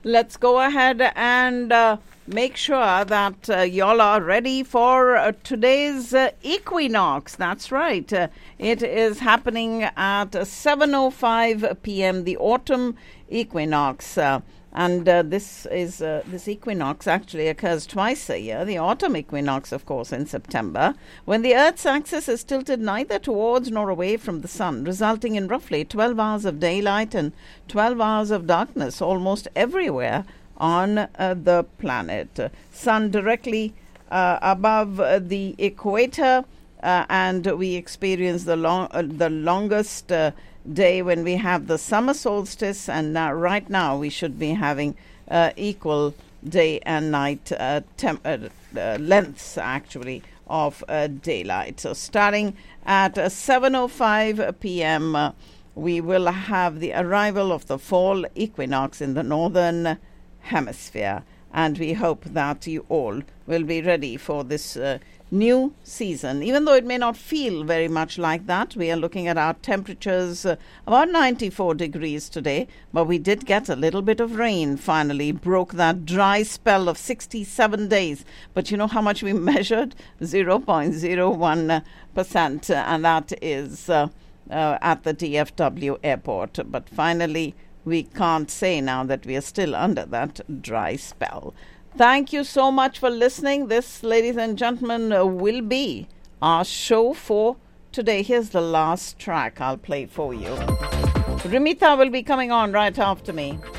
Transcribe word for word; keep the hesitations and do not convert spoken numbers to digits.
let's go ahead and uh, make sure that uh, y'all are ready for uh, today's uh, equinox. That's right. Uh, it is happening at seven oh five p.m., the autumn equinox. Uh, and uh, this is uh, this equinox actually occurs twice a year. The autumn equinox, of course, in September, when the Earth's axis is tilted neither towards nor away from the sun, resulting in roughly twelve hours of daylight and twelve hours of darkness almost everywhere on uh, the planet. Uh, sun directly uh, above uh, the equator, uh, and we experience the long, uh, the longest uh, day when we have the summer solstice, and now, right now we should be having uh, equal day and night uh, temp- uh, uh, lengths actually of uh, daylight. So starting at uh, seven oh five p.m. Uh, we will have the arrival of the fall equinox in the northern hemisphere, and we hope that you all will be ready for this uh, new season. Even though it may not feel very much like that, we are looking at our temperatures uh, about ninety-four degrees today, but we did get a little bit of rain, finally broke that dry spell of sixty-seven days. But you know how much we measured? zero point zero one percent, uh, and that is uh, uh, at the D F W airport. But finally, we can't say now that we are still under that dry spell. Thank you so much for listening. This, ladies and gentlemen, uh, will be our show for today. Here's the last track I'll play for you. Rimita will be coming on right after me.